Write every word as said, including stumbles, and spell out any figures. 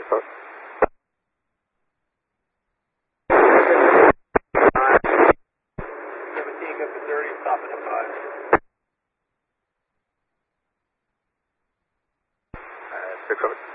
over. seventeen, go for thirty, stopping at five. Uh, six over.